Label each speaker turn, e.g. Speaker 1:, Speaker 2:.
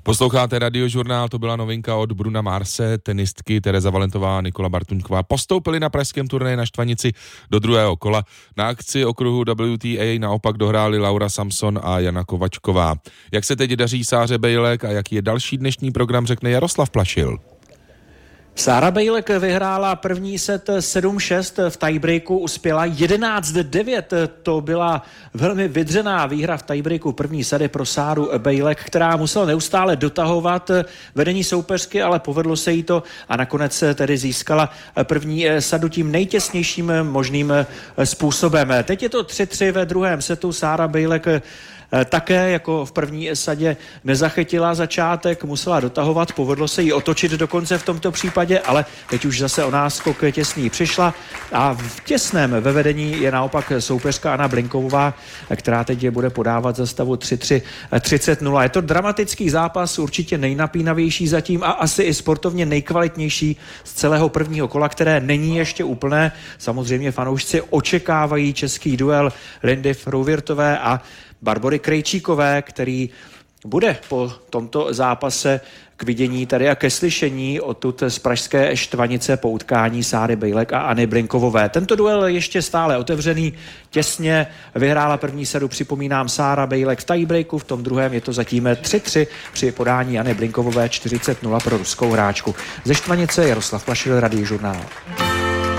Speaker 1: Posloucháte Radiožurnál, to byla novinka od Bruna Marse, tenistky Tereza Valentová a Nikola Bartuňková postoupili na pražském turnaji na Štvanici do druhého kola. Na akci okruhu WTA naopak dohráli Laura Samson a Jana Kovačková. Jak se teď daří Sáře Bejlek a jaký je další dnešní program, řekne Jaroslav Plašil.
Speaker 2: Sára Bejlek vyhrála první set 7-6, v tiebreaku uspěla 11-9. To byla velmi vydřená výhra v tiebreaku první sady pro Sáru Bejlek, která musela neustále dotahovat vedení soupeřky, ale povedlo se jí to a nakonec tedy získala první sadu tím nejtěsnějším možným způsobem. Teď je to 3-3 ve druhém setu. Sára Bejlek také jako v první sadě nezachytila začátek, musela dotahovat, povedlo se jí otočit dokonce v tomto případě, ale teď už zase o náskok těsný přišla a v těsném ve vedení je naopak soupeřka Anna Blinkovová, která teď bude podávat za stavu 3-3, 30-0. Je to dramatický zápas, určitě nejnapínavější zatím a asi i sportovně nejkvalitnější z celého prvního kola, které není ještě úplné. Samozřejmě fanoušci očekávají český duel Lindy Frouvirtové a Barbory Krejčíkové, který bude po tomto zápase k vidění tady a ke slyšení odtud z pražské Štvanice po utkání Sáry Bejlek a Anny Blinkovové. Tento duel je ještě stále otevřený, těsně vyhrála první sadu, připomínám, Sára Bejlek v tiebreaku, v tom druhém je to zatím 3-3 při podání Anny Blinkovové, 40-0 pro ruskou hráčku. Ze Štvanice Jaroslav Plašil, Radiožurnál.